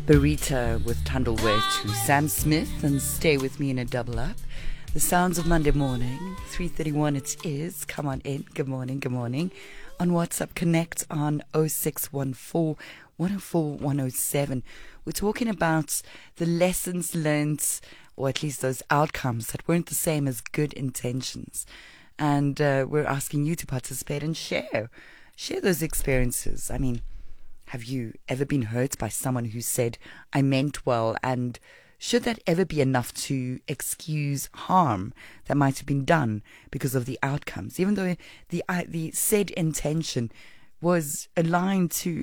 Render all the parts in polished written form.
Burrito with Tandalway to Sam Smith and Stay With Me in a Double Up. The sounds of Monday morning, 3:31 it is. Come on in. Good morning, good morning. On WhatsApp, connect on 0614 104 107. We're talking about the lessons learned, or at least those outcomes that weren't the same as good intentions. And we're asking you to participate and share those experiences. I mean, have you ever been hurt by someone who said, I meant well, and should that ever be enough to excuse harm that might have been done because of the outcomes, even though the said intention was aligned to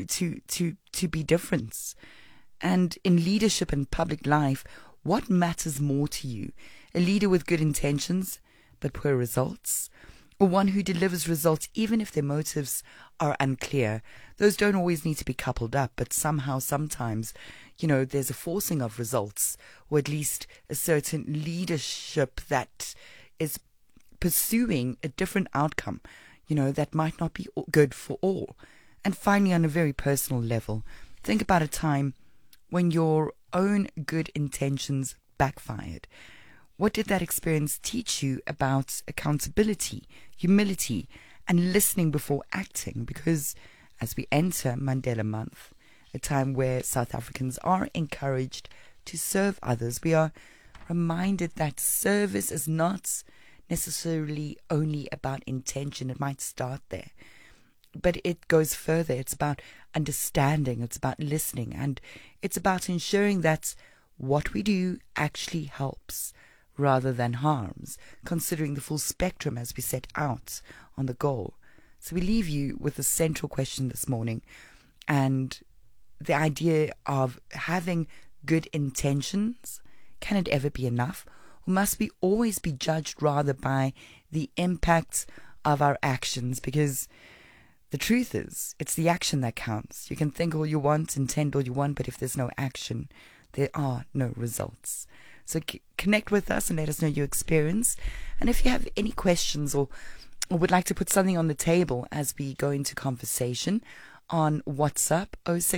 be different? And in leadership and public life, what matters more to you? A leader with good intentions but poor results? Or one who delivers results even if their motives are unclear? Those don't always need to be coupled up, but sometimes, there's a forcing of results, or at least a certain leadership that is pursuing a different outcome, that might not be good for all. And finally, on a very personal level, think about a time when your own good intentions backfired. What did that experience teach you about accountability, humility, and listening before acting? Because as we enter Mandela Month, a time where South Africans are encouraged to serve others, we are reminded that service is not necessarily only about intention. It might start there, but it goes further. It's about understanding, it's about listening, and it's about ensuring that what we do actually helps rather than harms, considering the full spectrum as we set out on the goal. So we leave you with a central question this morning, and the idea of having good intentions. Can it ever be enough? Or must we always be judged rather by the impact of our actions? Because the truth is, it's the action that counts. You can think all you want, intend all you want, but if there's no action, there are no results. So connect with us and let us know your experience. And if you have any questions or would like to put something on the table as we go into conversation, on WhatsApp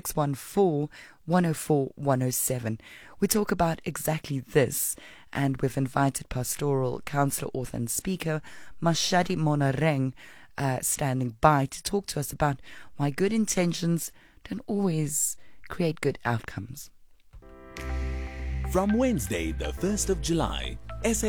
0614 104 107. We talk about exactly this, and we've invited pastoral counselor, author and speaker Mashadi Monareng standing by to talk to us about why good intentions don't always create good outcomes. From Wednesday, the 1st of July,